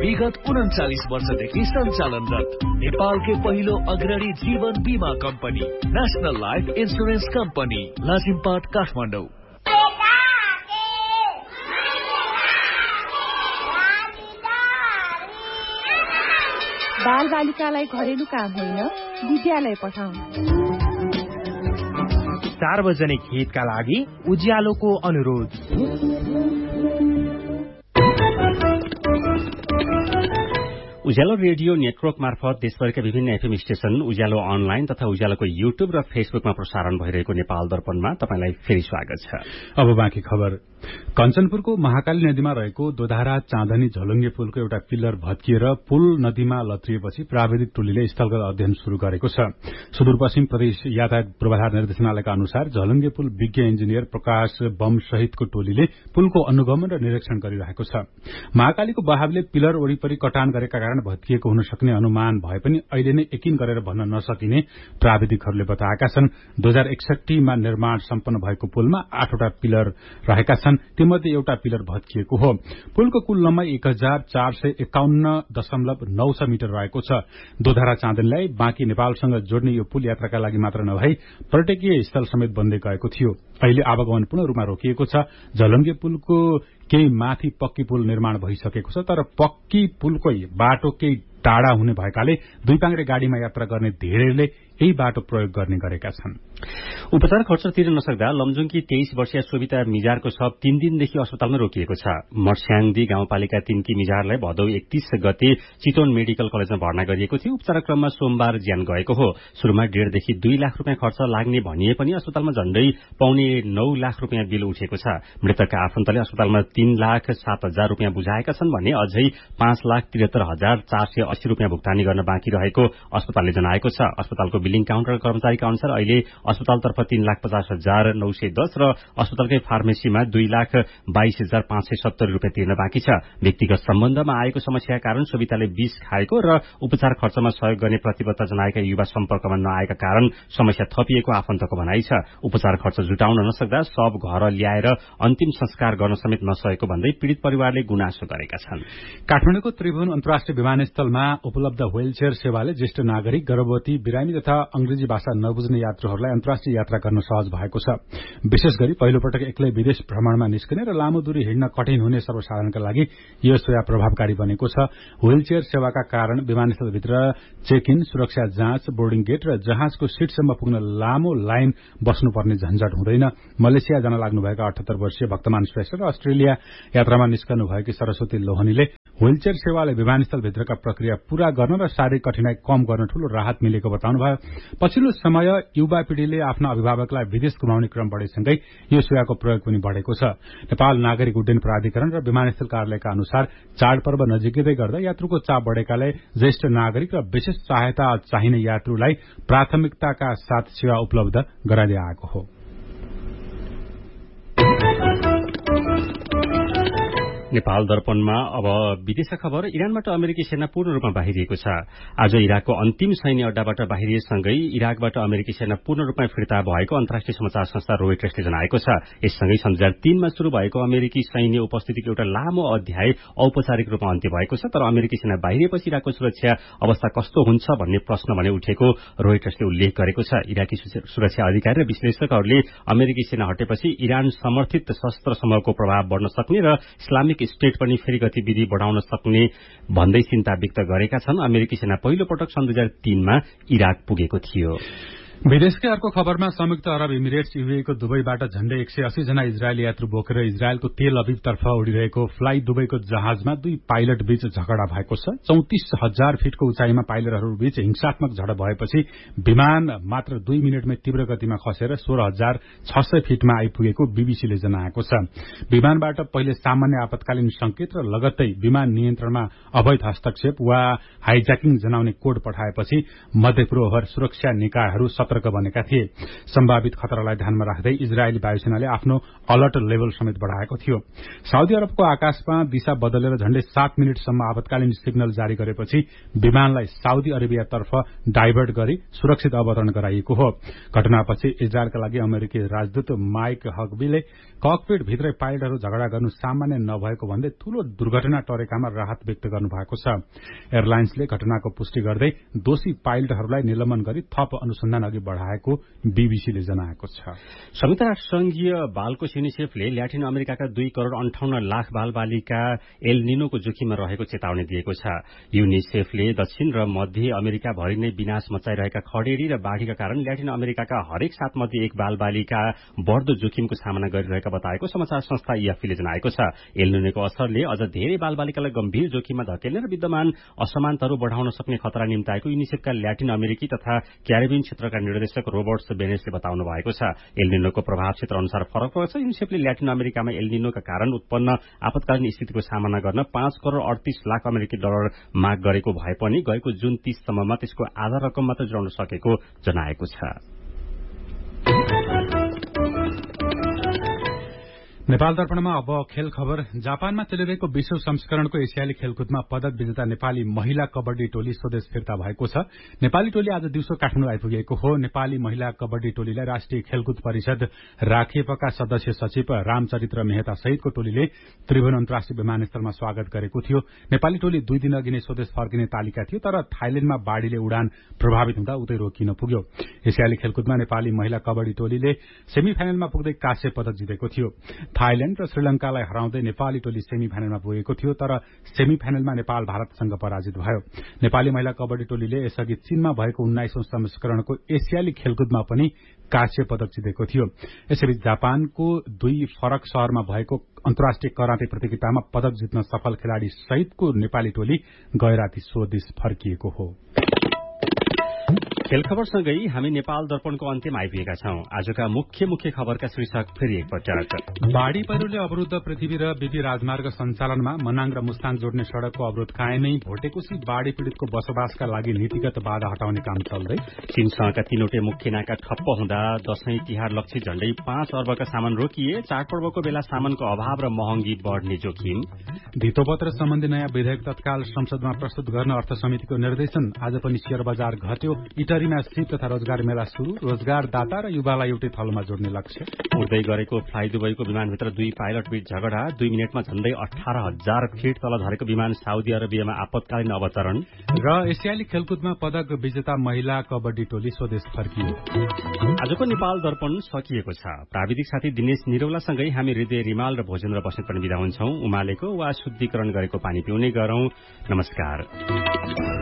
विगत 39 वर्षदेखि सञ्चालनरत नेपालकै पहिलो अग्रणी जीवन बीमा company national life insurance company Lazimpat Kathmandu. बाल बालिकालाई घरेलु काम होइन विद्यालय पठाउँ। सार्वजनिक हितका लागि उज्यालोको अनुरोध। उज्यालो रेडियो नेटवर्क मार्फत देशभरका विभिन्न एफएम स्टेशन, उज्यालो अनलाइन तथा उज्यालोको युट्युब र फेसबुकमा प्रसारण भइरहेको नेपाल दर्पणमा तपाईलाई फेरि स्वागत छ। अब बाँकी खबर। कञ्चनपुरको महाकाली नदीमा रहेको दोधारा चाँदनी झलुङ्गे पुलको एउटा पिल्लर भत्किएर पुल नदीमा लत्रिएपछि प्राविधिक टोलीले स्थलगत अध्ययन शुरू गरेको छ। सुदूरपश्चिम प्रदेश यातायात पूर्वाधार निर्देशनालयका अनुसार झलुङ्गे पुल विज्ञ इन्जिनियर प्रकाश बम सहितको टोलीले पुलको अनुगमन र निरीक्षण गरिरहेको छ। महाकालीको बहावले पिलर वरिपरि कटान गरेका कारण भत्किएको हुन सक्ने अनुमान भए पनि अहिले नै यकिन गरेर भन्न नसकिने प्राविधिकहरूले बताएका छन्। 2061 मा निर्माण सम्पन्न भएको पुलमा 8वटा पिलर रहेका छन्। तीमध्ये एउटा पिलर भत्किएको हो। पुलको कुल लम्बाई 1451.96 मिटर रहेको छ। दोधारा चाँदनीलाई बाँकी नेपालसँग जोड्ने यो पुल यात्राका लागि मात्र नभई पर्यटकीय स्थल समेत बन्दै गएको थियो। अहिले आवागमन पूर्ण रूपमा रोकिएको छ। झलुङ्गे पुलको केही माथि पक्की पुल निर्माण भइसकेको छ, तर पक्की पुलको बाटो केही टाढा हुने भएकाले दुई पाङ्ग्रे गाडीमा यात्रा गर्ने धेरैले यही बाटो प्रयोग गर्ने गरेका छन्। उपचार खर्च तिर्न नसक्दा लमजुङकी 23 वर्षीय सोभिता मिजारको शव 3 दिनदेखि अस्पतालमा रोकिएको छ। मर्स्याङदी गाउँपालिका 3 की मिजारलाई भदौ 31 गते चितवन मेडिकल कलेजमा भर्ना गरिएको थियो। उपचार क्रममा सोमबार ज्यान गएको हो। सुरुमा 1.5 देखि 2 लाख रुपियाँ खर्च लाग्ने भनिए पनि अस्पतालमा झण्डै 9.25 लाख रुपियाँ बिल उठेको छ। मृतकका आफन्तले अस्पतालमा 3,07,000 रुपियाँ बुझाएका छन् भने अझै 5,73,480 रुपियाँ भुक्तानी गर्न बाँकी रहेको अस्पतालले जनाएको छ। अस्पतालको बिलिङ काउन्टर कर्मचारीका अनुसार अहिले अस्पतालतर्फ 3,50,910 र अस्पतालकै फार्मेसीमा 2,22,570 रुपियाँ तिर्न बाँकी छ। व्यक्तिगत सम्बन्धमा आएको समस्याका कारण सोभिताले विष खाएको र उपचार खर्चमा सहयोग गर्ने प्रतिबद्धता जनाएका युवा सम्पर्कमा नआएका कारण समस्या थपिएको आफन्तको भनाइ छ। उपचार खर्च जुटाउन नसक्दा शव घर ल्याएर अन्तिम संस्कार गर्न समेत नसकेको भन्दै पीड़ित परिवारले गुनासो गरेका छन्। काठमाडौँको त्रिभुवन अन्तर्राष्ट्रिय विमानस्थलमा उपलब्ध व्हीलचेयर सेवाले ज्येष्ठ नागरिक, गर्भवती, बिरामी तथा अंग्रेजी भाषा नबुझ्ने यात्रुहरूलाई अन्तर्राष्ट्रिय यात्रा गर्न सहज भएको छ। विशेष गरी पहिलो पटक एक्लै विदेश भ्रमणमा निस्कने र लामो दूरी हिँड्न कठिन हुने सर्वसाधारणका लागि यो सेवा प्रभावकारी बनेको छ। व्हीलचेयर सेवाका कारण विमानस्थलभित्र चेक इन, सुरक्षा जाँच, बोर्डिङ गेट र जहाजको सीटसम्म पुग्न लामो लाइन बस्नुपर्ने झन्झट हुँदैन। मलेसिया जान लाग्नुभएका 78 वर्षीय भक्तमान श्रेष्ठ र अस्ट्रेलिया यात्रामा निस्कनु भएकी सरस्वती लोहनीले व्हीलचेयर सेवाले विमानस्थलभित्रका प्रक्रिया पूरा गर्न र शारीरिक कठिनाई कम गर्न ठूलो राहत मिलेको बताउनुभयो। पछिल्लो समय युवा पीढ़ीले आफ्ना अभिभावकलाई विदेश घुमाउने क्रम बढेसँगै यो सेवाको प्रयोग पनि बढ़ेको छ। नेपाल नागरिक उड्डयन प्राधिकरण र विमानस्थल कार्यालयका अनुसार चाडपर्व नजिकै गर्दा यात्रुको चाप बढ़ेकाले ज्येष्ठ नागरिक र विशेष सहायता चाहिने यात्रुलाई प्राथमिकताका साथ सेवा उपलब्ध गराइदै आएको हो। नेपाल दर्पणमा अब विदेशका खबर। इरानबाट अमेरिकी सेना पूर्ण रूपमा बाहिरिएको छ। आज इराकको अन्तिम सैन्य अड्डाबाट बाहिरिएसँगै इराकबाट अमेरिकी सेना पूर्ण रूपमा फिर्ता भएको अन्तर्राष्ट्रिय समाचार संस्था रोइटर्सले जनाएको छ। यससँगै सन् 2003 मा शुरू भएको अमेरिकी सैन्य उपस्थितिको एउटा लामो अध्याय औपचारिक रूपमा अन्त्य भएको छ। तर अमेरिकी सेना बाहिरिएपछि इराकको सुरक्षा अवस्था कस्तो हुन्छ भन्ने प्रश्न भने उठेको रोइटर्सले उल्लेख गरेको छ। इराकी सुरक्षा अधिकारी र विश्लेषकहरूले अमेरिकी सेना हटेपछि इरान समर्थित सशस्त्र समूहको प्रभाव बढ़न सक्ने र इस्लामिक स्टेट पनि फेरि गतिविधि बढ़ाउन सक्ने भन्दै चिन्ता व्यक्त गरेका छन्। अमेरिकी सेना पहिलो पटक सन् 2003 मा इराक पुगेको थियो। विदेशकै अर्को खबरमा संयुक्त अरब इमिरेट्स युएईको दुबईबाट झण्डै 180 जना इजरायली यात्रु बोकेर इजरायलको तेल अभिवतर्फ उडिरहेको फ्लाइ दुबईको जहाजमा 2 पाइलट बीच झगडा भएको छ। 34,000 फिटको उचाइमा पाइलटहरू बीच हिंसात्मक झडप भएपछि विमान मात्र 2 मिनटमै तीव्र गतिमा खसेर 16,600 फिटमा आइपुगेको बीबीसीले जनाएको छ। विमानबाट पहिले सामान्य आपतकालीन संकेत र लगत्तै विमान नियन्त्रणमा अवैध हस्तक्षेप वा हाइज्याकिङ जनाउने कोड पठाएपछि मध्यपूर्वभर सुरक्षा निकायहरू सतर्क बनेका थिए। सम्भावित खतरालाई ध्यानमा राख्दै इजरायली वायुसेनाले आफ्नो अलर्ट लेभल समेत बढ़ाएको थियो। साउदी अरबको आकाशमा दिशा बदलेर झण्डै 7 मिनटसम्म आपतकालीन सिग्नल जारी गरेपछि विमानलाई साउदी अरेबियातर्फ डाइभर्ट गरी सुरक्षित अवतरण गराइएको हो। घटनापछि इजरायलका लागि अमेरिकी राजदूत माइक हगबीले ककपिट भित्रै पाइलटहरू झगडा गर्नु सामान्य नभएको भन्दै ठूलो दुर्घटना टरेकामा राहत व्यक्त गर्नुभएको छ। एयरलाइन्सले घटनाको पुष्टि गर्दै दोषी पाइलटहरूलाई निलम्बन गरी थप अनुसन्धान अघि बढ़ाएको बीबीसीले जनाएको छ। संयुक्त राष्ट्र संघीय बालकोष युनिसेफले ल्याटिन अमेरिकाका 2 करोड़ 58 लाख बालबालिका एल निनोको जोखिममा रहेको चेतावनी दिएको छ। युनिसेफले दक्षिण र मध्य अमेरिका भरि नै विनाश मचाइरहेका खडेरी र बाढ़ीका कारण ल्याटिन अमेरिकाका हरेक 7 मध्ये 1 बालबालिका बढ़दो जोखिमको सामना गरिरहेका बताएको समाचार संस्था एएफपीले जनाएको छ। एल निनोको असरले अझ धेरै बालबालिकालाई गम्भीर जोखिममा धकेल्ने र विद्यमान असमानताहरू बढ़ाउन सक्ने खतरा निम्ताएको युनिसेफका ल्याटिन अमेरिकी तथा क्यारिबियन क्षेत्रका निर्देशक रोबर्ट्स बेनेसले बताउनु भएको छ। एल निनोको प्रभाव क्षेत्र अनुसार फरक पर्छ। युनिसेफले ल्याटिन अमेरिकामा एल निनोका कारण उत्पन्न आपतकालीन स्थितिको सामना गर्न 5 करोड़ 38 लाख अमेरिकी डलर माग गरेको भए पनि गएको जुन 30 सम्ममा त्यसको आधा रकम मात्र जुटाउन सकेको जनाएको छ। नेपाल दर्पणमा अब खेल खबर। जापानमा चलिरहेको विश्व संस्करणको एसियाली खेलकुदमा पदक विजेता नेपाली महिला कबड्डी टोली स्वदेश फिर्ता भएको छ। नेपाली टोली आज दिउँसो काठमाडौँ आइपुगेको हो। नेपाली महिला कबड्डी टोलीलाई राष्ट्रिय खेलकुद परिषद राखेपका सदस्य सचिव रामचरित्र मेहता सहितको टोलीले त्रिभुवन अन्तर्राष्ट्रिय विमानस्थलमा स्वागत गरेको थियो। नेपाली टोली 2 दिन अघि नै स्वदेश फर्किने तालिका थियो, तर थाइल्याण्डमा बाढ़ीले उडान प्रभावित हुँदा उतै रोकिन पुग्यो। एसियाली खेलकुदमा नेपाली महिला कबड्डी टोलीले सेमी फाइनलमा पुग्दै काँस्य पदक जितेको थियो। थाइल्याण्ड र श्रीलंकालाई हराउँदै नेपाली टोली सेमी फाइनलमा पुगेको थियो, तर सेमी फाइनलमा नेपाल भारतसँग पराजित भयो। नेपाली महिला कबड्डी टोलीले यसअघि चीनमा भएको 19औं संस्करणको एसियाली खेलकुदमा पनि काँस्य पदक जितेको थियो। यसैबीच जापानको 2 फरक शहरमा भएको अन्तर्राष्ट्रिय कराते प्रतियोगितामा पदक जित्न सफल खेलाड़ी सहितको नेपाली टोली गैराती स्वदेश फर्किएको हो। खेल खबरसँगै हामी नेपाल दर्पणको अन्त्यमा आइपुगेका छौं। आजका मुख्य खबरका शीर्षक फेरि एकपटक। बाढ़ी पहिरोले अवरुद्ध पृथ्वी र बीपी राजमार्ग सञ्चालनमा मनाङ र मुस्ताङ जोड्ने सड़कको अवरोध कायमै। भोटेकोशी बाढ़ी पीड़ितको बसोबासका लागि नीतिगत बाधा हटाउने काम चल्दै। चीनसँगका 3वटै मुख्य नाका ठप्प हुँदा दशैं तिहार लक्षित झण्डै 5 अर्बका सामान रोकिए। चाडपर्वको बेला सामानको अभाव र महँगी बढ़ने जोखिम। धितोपत्र सम्बन्धी नयाँ विधेयक तत्काल संसदमा प्रस्तुत गर्न अर्थ समितिको निर्देशन। आज पनि शेयर बजार घट्यो। इटरीमा सिप तथा रोजगार मेला शुरू। रोजगारदाता र युवालाई एउटै थलोमा जोड्ने लक्ष्य। उड्दै गरेको फ्लाइ दुबईको विमानभित्र 2 पाइलट बीच झगडा। 2 मिनटमा झण्डै 18,000 फिट तल झरेको विमान साउदी अरेबियामा आपतकालीन अवतरण। र एसियाली खेलकुदमा पदक विजेता महिला कबड्डी टोली स्वदेश फर्कियो। आजको नेपाल दर्पण सकिएको छ। प्राविधिक साथी दिनेश निरौलासँगै हामी हृदय रिमाल र भोजेन्द्र बस्नेत पनि बिदा हुन्छौं। उमालेको वा शुद्धिकरण गरेको पानी पिउने गरौं। नमस्कार।